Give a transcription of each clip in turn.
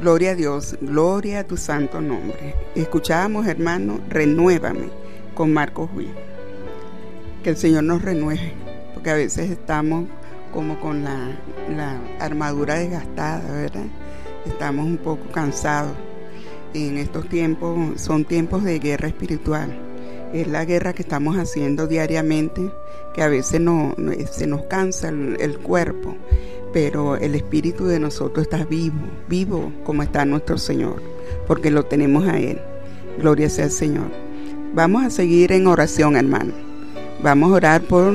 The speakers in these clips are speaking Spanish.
Gloria a Dios, gloria a tu santo nombre. Escuchábamos, hermano, renuévame con Marcos Witt. Que el Señor nos renueve, porque a veces estamos como con la armadura desgastada, ¿verdad? Estamos un poco cansados. En estos tiempos son tiempos de guerra espiritual. Es la guerra que estamos haciendo diariamente, que a veces se nos cansa el cuerpo, pero el espíritu de nosotros está vivo como está nuestro Señor, porque lo tenemos a Él. Gloria sea al Señor. Vamos a seguir en oración, hermano. Vamos a orar por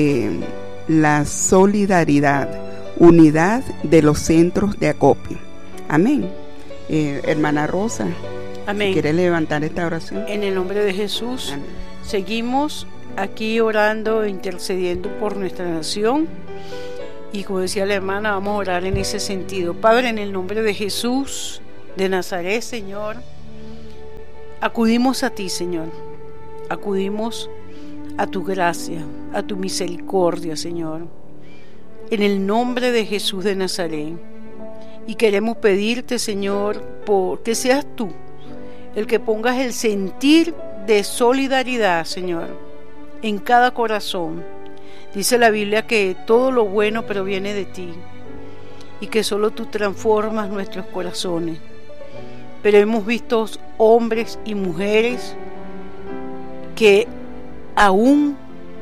la solidaridad, unidad de los centros de acopio. Amén. Hermana Rosa, amén. ¿Quiere levantar esta oración? En el nombre de Jesús, amén. Seguimos aquí orando e intercediendo por nuestra nación. Y como decía la hermana, vamos a orar en ese sentido. Padre, en el nombre de Jesús de Nazaret, Señor, acudimos a ti, Señor. Acudimos a tu gracia, a tu misericordia, Señor. En el nombre de Jesús de Nazaret. Y queremos pedirte, Señor, que seas tú el que pongas el sentir de solidaridad, Señor, en cada corazón. Dice la Biblia que todo lo bueno proviene de ti y que solo tú transformas nuestros corazones. Pero hemos visto hombres y mujeres que aún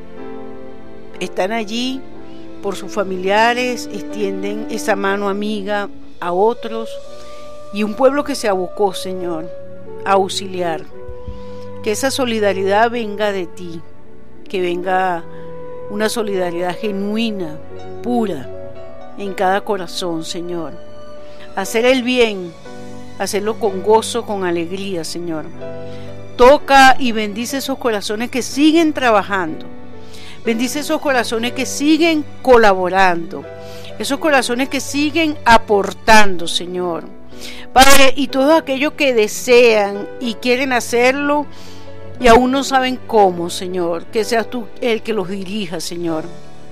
están allí por sus familiares, extienden esa mano amiga a otros, y un pueblo que se abocó, Señor, a auxiliar. Que esa solidaridad venga de ti, que venga una solidaridad genuina, pura, en cada corazón, Señor. Hacer el bien, hacerlo con gozo, con alegría, Señor. Toca y bendice esos corazones que siguen trabajando. Bendice esos corazones que siguen colaborando. Esos corazones que siguen aportando, Señor. Padre, y todos aquellos que desean y quieren hacerlo y aún no saben cómo, Señor, que seas tú el que los dirija, Señor,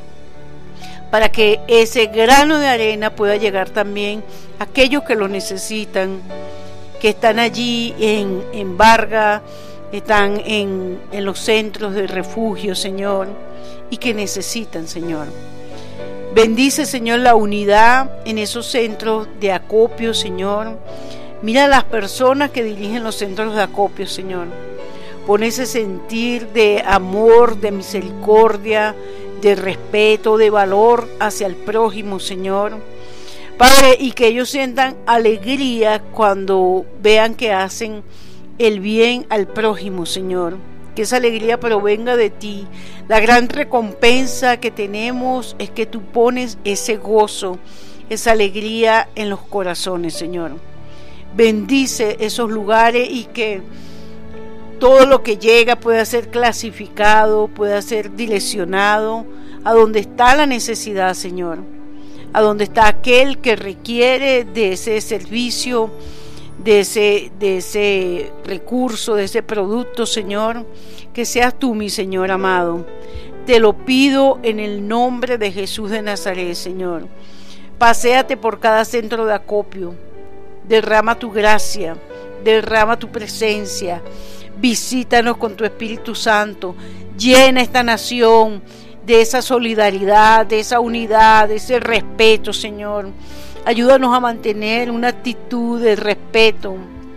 para que ese grano de arena pueda llegar también a aquellos que lo necesitan, que están allí en Vargas, están en los centros de refugio, Señor, y que necesitan, Señor. Bendice, Señor, la unidad en esos centros de acopio, Señor. Mira a las personas que dirigen los centros de acopio, Señor. Pon ese sentir de amor, de misericordia, de respeto, de valor hacia el prójimo, Señor. Padre, y que ellos sientan alegría cuando vean que hacen el bien al prójimo, Señor. Que esa alegría provenga de ti. La gran recompensa que tenemos es que tú pones ese gozo, esa alegría en los corazones, Señor. Bendice esos lugares y que todo lo que llega pueda ser clasificado, pueda ser direccionado a donde está la necesidad, Señor. A donde está aquel que requiere de ese servicio, de ese recurso, de ese producto, Señor. Que seas tú, mi Señor amado. Te lo pido en el nombre de Jesús de Nazaret, Señor. Paséate por cada centro de acopio. Derrama tu gracia, derrama tu presencia. Visítanos con tu Espíritu Santo. Llena esta nación de esa solidaridad, de esa unidad, de ese respeto, Señor. Ayúdanos a mantener una actitud de respeto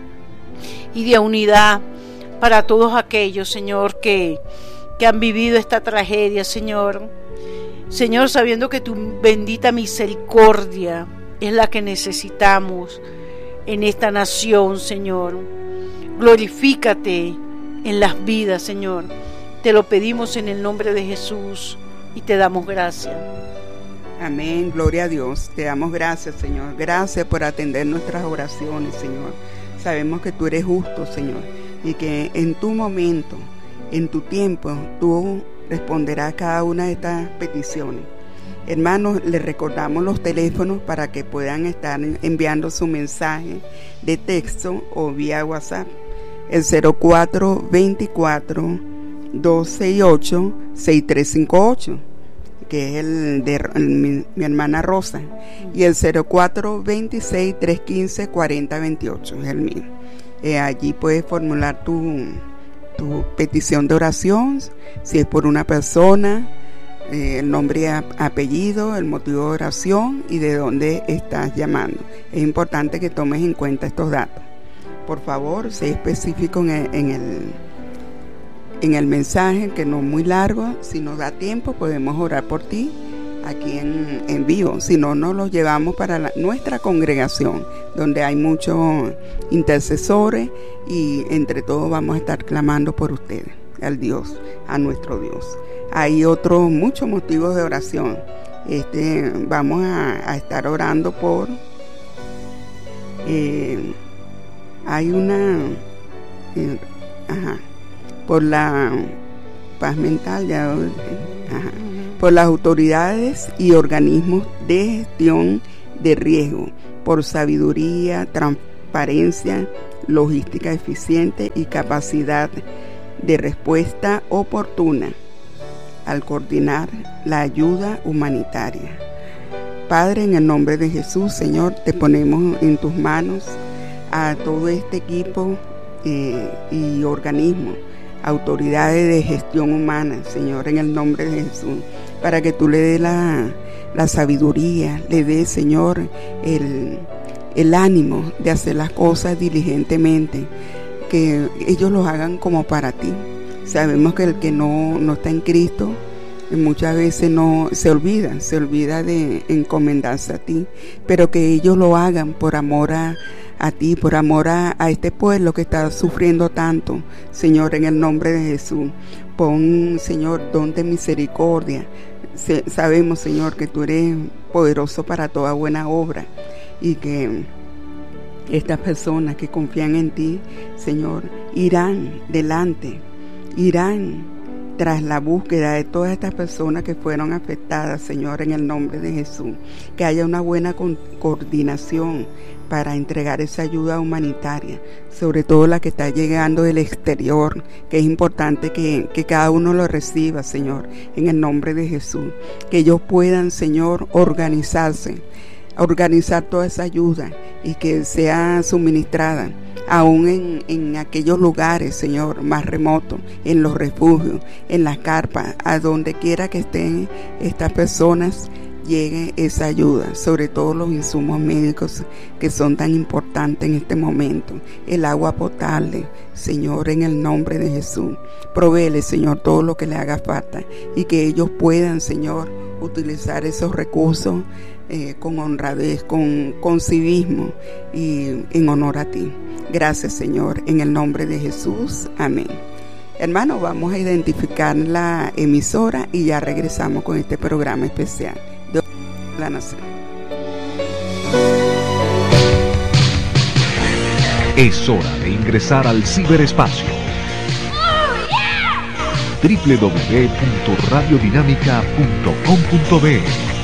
y de unidad para todos aquellos, Señor, que han vivido esta tragedia, Señor. Señor, sabiendo que tu bendita misericordia es la que necesitamos en esta nación, Señor. Glorifícate en las vidas, Señor. Te lo pedimos en el nombre de Jesús y te damos gracias. Amén, gloria a Dios. Te damos gracias, Señor. Gracias por atender nuestras oraciones, Señor. Sabemos que tú eres justo, Señor, y que en tu momento, en tu tiempo, tú responderás cada una de estas peticiones. Hermanos, les recordamos los teléfonos para que puedan estar enviando su mensaje de texto o vía WhatsApp. El 0424-268-6358. que es el de mi hermana Rosa, y el 0426-315-4028 es el mío. Allí puedes formular tu petición de oración, si es por una persona, el nombre y apellido, el motivo de oración y de dónde estás llamando. Es importante que tomes en cuenta estos datos. Por favor, sé específico en el mensaje, que no es muy largo. Si nos da tiempo, podemos orar por ti aquí en vivo. Si no, nos los llevamos para nuestra congregación, donde hay muchos intercesores, y entre todos vamos a estar clamando por ustedes, a nuestro Dios. Hay muchos motivos de oración. Vamos a estar orando por por la paz mental, por las autoridades y organismos de gestión de riesgo, por sabiduría, transparencia, logística eficiente y capacidad de respuesta oportuna al coordinar la ayuda humanitaria. Padre, en el nombre de Jesús, Señor, te ponemos en tus manos a todo este equipo y organismo, autoridades de gestión humana, Señor, en el nombre de Jesús, para que tú le des la sabiduría, le des, Señor, el ánimo de hacer las cosas diligentemente, que ellos lo hagan como para ti. Sabemos que el que no está en Cristo muchas veces no se olvida de encomendarse a ti, pero que ellos lo hagan por amor a ti, por amor a este pueblo que está sufriendo tanto, Señor, en el nombre de Jesús. Pon, Señor, don de misericordia. Sabemos, Señor, que tú eres poderoso para toda buena obra, y que estas personas que confían en ti, Señor, irán tras la búsqueda de todas estas personas que fueron afectadas, Señor, en el nombre de Jesús. Que haya una buena coordinación para entregar esa ayuda humanitaria, sobre todo la que está llegando del exterior, que es importante que cada uno lo reciba, Señor, en el nombre de Jesús. Que ellos puedan, Señor, organizar toda esa ayuda y que sea suministrada aún en aquellos lugares, Señor, más remotos, en los refugios, en las carpas, a donde quiera que estén estas personas, llegue esa ayuda, sobre todo los insumos médicos que son tan importantes en este momento, el agua potable, Señor, en el nombre de Jesús. Provéele, Señor, todo lo que le haga falta, y que ellos puedan, Señor, utilizar esos recursos con honradez, con civismo y en honor a ti. Gracias, Señor, en el nombre de Jesús. Amén. Hermanos, vamos a identificar la emisora y ya regresamos con este programa especial de la Nación. Es hora de ingresar al ciberespacio. www.radiodinámica.com.be.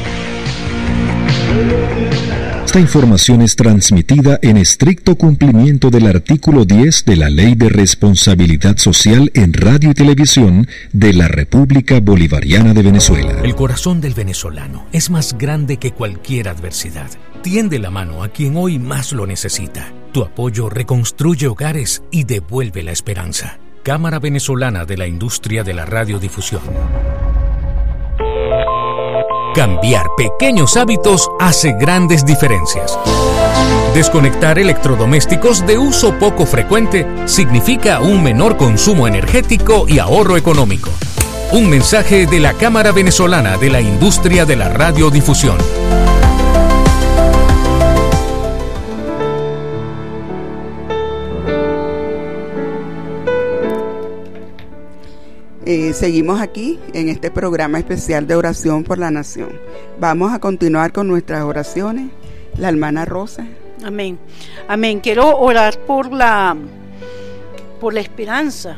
Esta información es transmitida en estricto cumplimiento del artículo 10 de la Ley de Responsabilidad Social en Radio y Televisión de la República Bolivariana de Venezuela. El corazón del venezolano es más grande que cualquier adversidad. Tiende la mano a quien hoy más lo necesita. Tu apoyo reconstruye hogares y devuelve la esperanza. Cámara Venezolana de la Industria de la Radiodifusión. Cambiar pequeños hábitos hace grandes diferencias. Desconectar electrodomésticos de uso poco frecuente significa un menor consumo energético y ahorro económico. Un mensaje de la Cámara Venezolana de la Industria de la Radiodifusión. Seguimos aquí en este programa especial de oración por la nación. Vamos a continuar con nuestras oraciones. La hermana Rosa. Amén. Amén. Quiero orar por la esperanza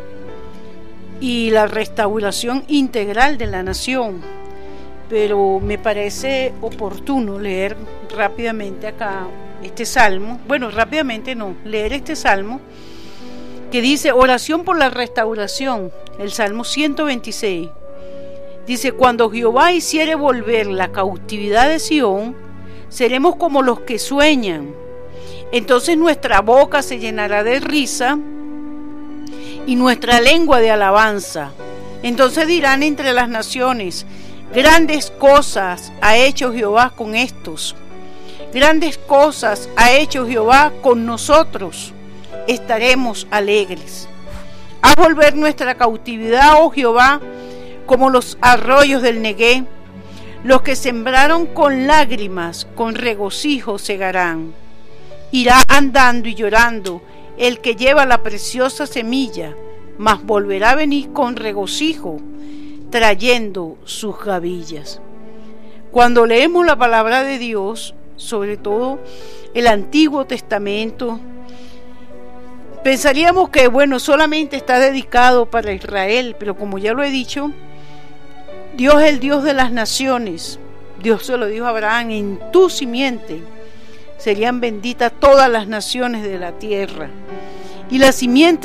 y la restauración integral de la nación. Pero me parece oportuno leer rápidamente acá este salmo. Bueno, rápidamente no, leer este salmo que dice: oración por la restauración, el Salmo 126. Dice, cuando Jehová hiciere volver la cautividad de Sión, seremos como los que sueñan. Entonces nuestra boca se llenará de risa y nuestra lengua de alabanza. Entonces dirán entre las naciones, grandes cosas ha hecho Jehová con estos. Grandes cosas ha hecho Jehová con nosotros. Estaremos alegres. Haz volver nuestra cautividad, oh Jehová, como los arroyos del Negué. Los que sembraron con lágrimas, con regocijo segarán. Irá andando y llorando el que lleva la preciosa semilla, mas volverá a venir con regocijo, trayendo sus gavillas. Cuando leemos la palabra de Dios, sobre todo el Antiguo Testamento, pensaríamos que, solamente está dedicado para Israel, pero como ya lo he dicho, Dios es el Dios de las naciones. Dios se lo dijo a Abraham, en tu simiente serían benditas todas las naciones de la tierra. Y la simiente